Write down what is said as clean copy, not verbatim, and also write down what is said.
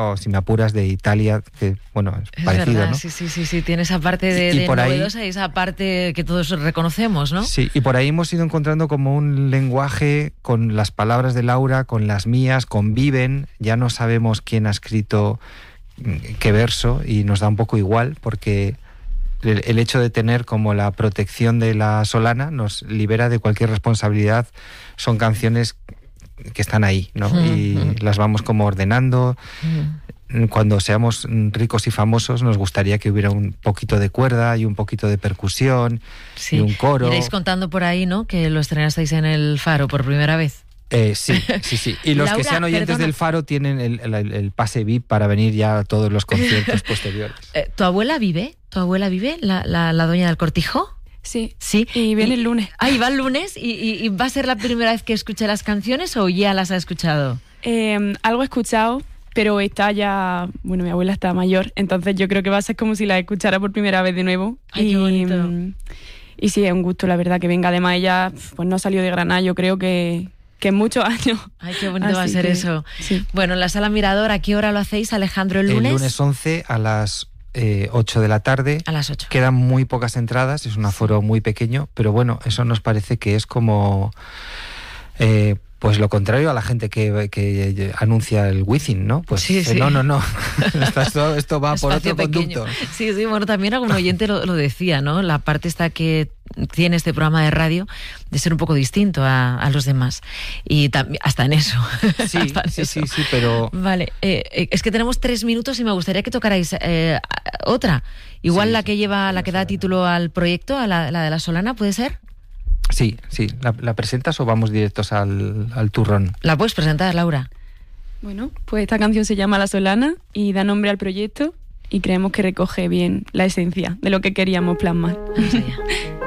o si me apuras de Italia, que bueno, es parecido, verdad, ¿no? Sí, tiene esa parte de novedosa y esa parte que todos reconocemos, ¿no? Sí, y por ahí hemos ido encontrando como un lenguaje con las palabras de Laura, con las mías, conviven, ya no sabemos quién ha escrito qué verso y nos da un poco igual porque el hecho de tener como la protección de la Solana nos libera de cualquier responsabilidad. Son canciones que están ahí, ¿no? Y las vamos como ordenando. Cuando seamos ricos y famosos nos gustaría que hubiera un poquito de cuerda y un poquito de percusión y un coro. Iréis contando por ahí, ¿no? Que lo estrenasteis en el Faro por primera vez. Sí. Y los que sean oyentes del Faro tienen el pase VIP para venir ya a todos los conciertos posteriores. ¿Tu abuela vive? ¿La doña del Cortijo? Sí. Sí. Y viene el lunes. Ah, y va el lunes. ¿Y va a ser la primera vez que escuche las canciones o ya las ha escuchado? Algo he escuchado, pero está ya... Bueno, mi abuela está mayor, entonces yo creo que va a ser como si la escuchara por primera vez de nuevo. Ay, qué bonito. Y sí, es un gusto, la verdad, que venga. Además, ella pues no salió de Granada, yo creo que en muchos años. Ay, qué bonito va a ser eso. Sí. Bueno, en la Sala Mirador, ¿a qué hora lo hacéis, Alejandro, el lunes? El lunes 11 a las 8 de la tarde. A las 8. Quedan muy pocas entradas, es un aforo muy pequeño, pero bueno, eso nos parece que es como... pues lo contrario a la gente que anuncia el Wizzing, ¿no? Pues sí. No. Esto va por otro conducto. Sí, bueno, también algún oyente lo decía, ¿no? La parte esta que tiene este programa de radio de ser un poco distinto a los demás. Y hasta en eso. Sí, pero... Vale, es que tenemos 3 minutos y me gustaría que tocarais otra. Igual la que da título al proyecto, a la de la Solana, ¿puede ser? Sí. ¿La presentas o vamos directos al turrón? ¿La puedes presentar, Laura? Bueno, pues esta canción se llama La Solana y da nombre al proyecto y creemos que recoge bien la esencia de lo que queríamos plasmar. Vamos allá.